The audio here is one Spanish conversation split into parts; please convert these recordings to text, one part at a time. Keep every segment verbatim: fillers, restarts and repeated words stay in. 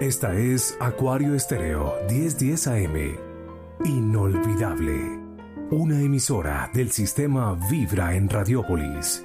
Esta es Acuario Estéreo diez diez A M. Inolvidable. Una emisora del sistema Vibra en Radiópolis.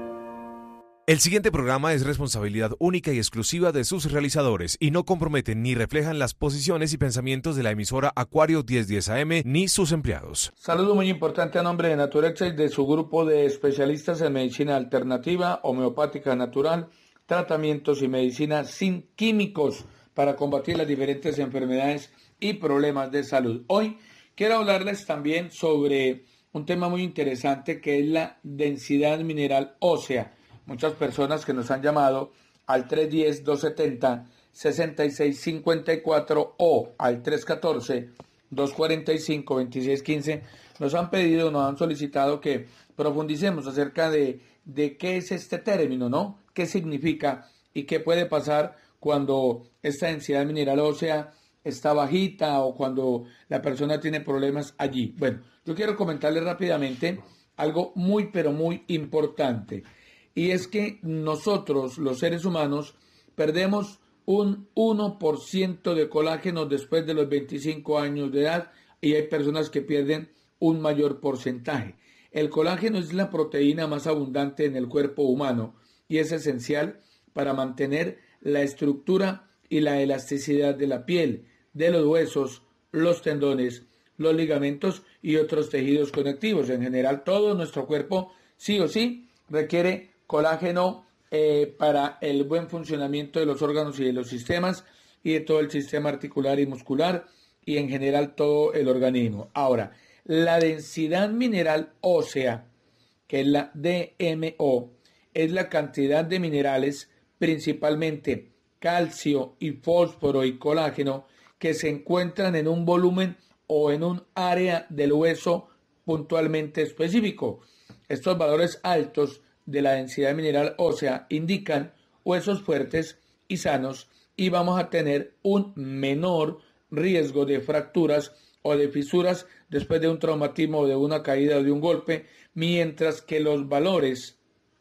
El siguiente programa es responsabilidad única y exclusiva de sus realizadores y no comprometen ni reflejan las posiciones y pensamientos de la emisora Acuario diez diez A M ni sus empleados. Saludo muy importante a nombre de Naturexa y de su grupo de especialistas en medicina alternativa, homeopática natural, tratamientos y medicina sin químicos para combatir las diferentes enfermedades y problemas de salud. Hoy quiero hablarles también sobre un tema muy interesante que es la densidad mineral ósea. Muchas personas que nos han llamado al tres uno cero, dos siete cero, seis seis cinco cuatro o al tres uno cuatro, dos cuatro cinco, dos seis uno cinco nos han pedido, nos han solicitado que profundicemos acerca de, de qué es este término, ¿no? ¿Qué significa y qué puede pasar cuando esta densidad mineral ósea está bajita o cuando la persona tiene problemas allí? Bueno, yo quiero comentarles rápidamente algo muy pero muy importante. Y es que nosotros, los seres humanos, perdemos un uno por ciento de colágeno después de los veinticinco años de edad y hay personas que pierden un mayor porcentaje. El colágeno es la proteína más abundante en el cuerpo humano y es esencial para mantener la estructura y la elasticidad de la piel, de los huesos, los tendones, los ligamentos y otros tejidos conectivos. En general, todo nuestro cuerpo sí o sí requiere colágeno eh, para el buen funcionamiento de los órganos y de los sistemas y de todo el sistema articular y muscular y en general todo el organismo. Ahora, la densidad mineral ósea, que es la D M O, es la cantidad de minerales, principalmente calcio y fósforo y colágeno, que se encuentran en un volumen o en un área del hueso puntualmente específico. Estos valores altos de la densidad mineral ósea indican huesos fuertes y sanos y vamos a tener un menor riesgo de fracturas o de fisuras después de un traumatismo o de una caída o de un golpe, mientras que los valores,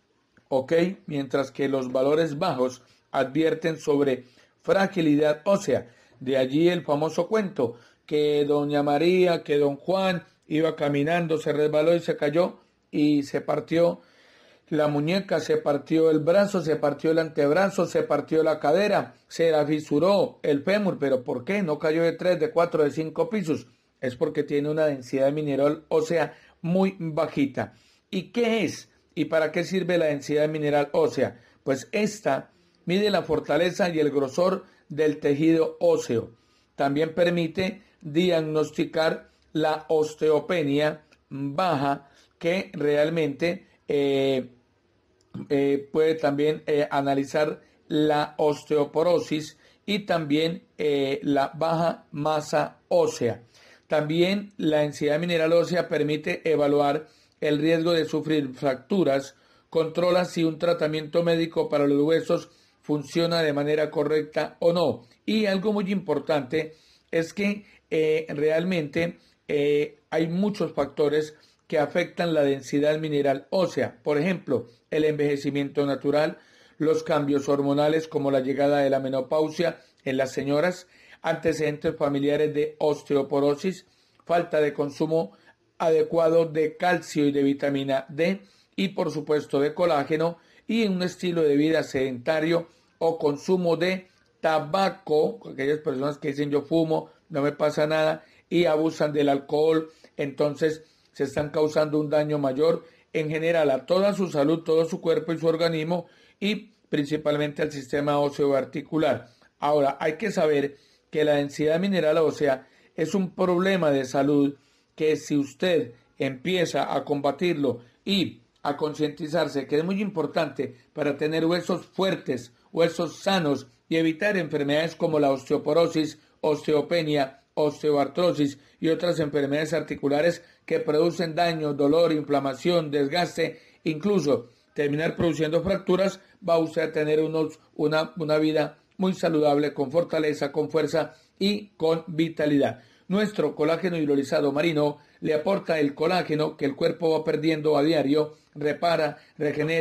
ok, mientras que los valores bajos advierten sobre fragilidad ósea. De allí el famoso cuento que doña María, que don Juan iba caminando, se resbaló y se cayó y se partió la muñeca, se partió el brazo, se partió el antebrazo, se partió la cadera, se la fisuró el fémur. ¿Pero por qué? No cayó de tres, de cuatro, de cinco pisos. Es porque tiene una densidad mineral ósea muy bajita. ¿Y qué es? ¿Y para qué sirve la densidad mineral ósea? Pues esta mide la fortaleza y el grosor del tejido óseo. También permite diagnosticar la osteopenia baja, que realmente eh, eh, puede también eh, analizar la osteoporosis y también eh, la baja masa ósea. También la densidad mineral ósea permite evaluar el riesgo de sufrir fracturas, controla si un tratamiento médico para los huesos funciona de manera correcta o no. Y algo muy importante es que eh, realmente eh, hay muchos factores que afectan la densidad mineral ósea. Por ejemplo, el envejecimiento natural, los cambios hormonales como la llegada de la menopausia en las señoras, antecedentes familiares de osteoporosis, falta de consumo adecuado de calcio y de vitamina D y por supuesto de colágeno y un estilo de vida sedentario o consumo de tabaco, aquellas personas que dicen yo fumo, no me pasa nada y abusan del alcohol, entonces se están causando un daño mayor en general a toda su salud, todo su cuerpo y su organismo y principalmente al sistema óseo articular. Ahora, hay que saber que la densidad mineral ósea es un problema de salud que si usted empieza a combatirlo y a concientizarse que es muy importante para tener huesos fuertes, huesos sanos y evitar enfermedades como la osteoporosis, osteopenia, osteoartrosis y otras enfermedades articulares que producen daño, dolor, inflamación, desgaste, incluso terminar produciendo fracturas, va usted a tener unos, una, una vida muy saludable, con fortaleza, con fuerza y con vitalidad. Nuestro colágeno hidrolizado marino le aporta el colágeno que el cuerpo va perdiendo a diario, repara, regenera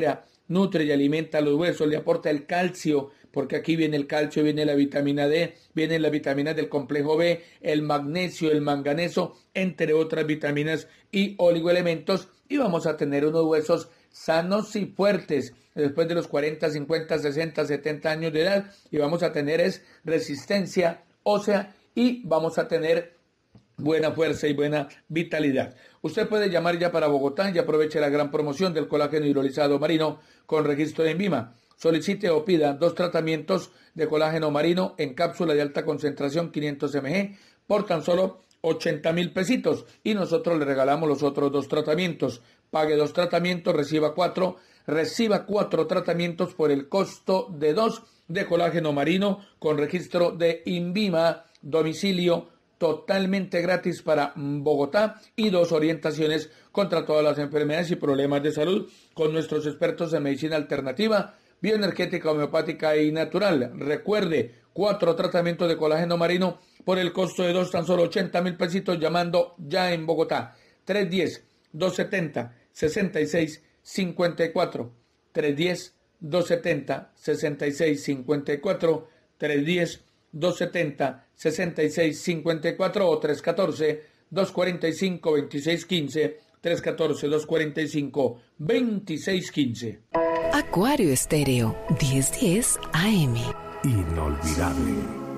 nutre y alimenta los huesos, le aporta el calcio, porque aquí viene el calcio, viene la vitamina D, vienen las vitaminas del complejo B, el magnesio, el manganeso, entre otras vitaminas y oligoelementos, y vamos a tener unos huesos sanos y fuertes después de los cuarenta, cincuenta, sesenta, setenta años de edad, y vamos a tener es resistencia ósea y vamos a tener buena fuerza y buena vitalidad. Usted puede llamar ya para Bogotá y aproveche la gran promoción del colágeno hidrolizado marino con registro de INVIMA. Solicite o pida dos tratamientos de colágeno marino en cápsula de alta concentración quinientos miligramos por tan solo ochenta mil pesitos y nosotros le regalamos los otros dos tratamientos. Pague dos tratamientos, reciba cuatro, reciba cuatro tratamientos por el costo de dos de colágeno marino con registro de INVIMA, domicilio totalmente gratis para Bogotá y dos orientaciones contra todas las enfermedades y problemas de salud con nuestros expertos en medicina alternativa, bioenergética, homeopática y natural. Recuerde, cuatro tratamientos de colágeno marino por el costo de dos, tan solo ochenta mil pesitos, llamando ya en Bogotá. tres uno cero, dos siete cero, seis seis cinco cuatro. tres uno cero, dos siete cero, seis seis cinco cuatro. tres uno cero, dos siete cero, seis seis cinco cuatro o tres uno cuatro, dos cuatro cinco, dos seis uno cinco. tres uno cuatro, dos cuatro cinco, dos seis uno cinco. Acuario Estéreo, diez diez A M. Inolvidable.